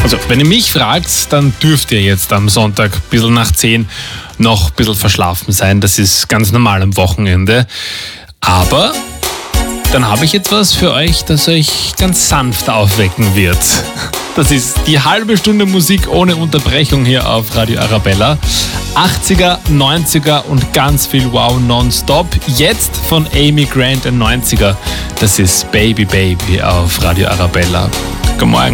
Also, wenn ihr mich fragt, dann dürft ihr jetzt am Sonntag ein bisschen nach 10 noch ein bisschen verschlafen sein. Das ist ganz normal am Wochenende. Aber dann habe ich etwas für euch, das euch ganz sanft aufwecken wird. Das ist die halbe Stunde Musik ohne Unterbrechung hier auf Radio Arabella. 80er, 90er und ganz viel Wow nonstop. Jetzt von Amy Grant, ein 90er. Das ist Baby Baby auf Radio Arabella. Guten Morgen.